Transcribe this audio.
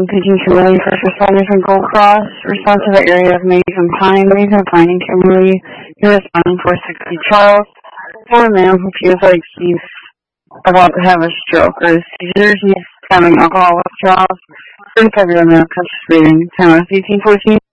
Paging Kimberly, first responders from Gold Cross. Response to the area of Mason Pine. Reason finding Kimberly. You're responding 460 Charles. For a man who feels like he's about to have a stroke or a seizure. He's having alcohol withdrawals. 35-year-old male, breathing. Time was 1814.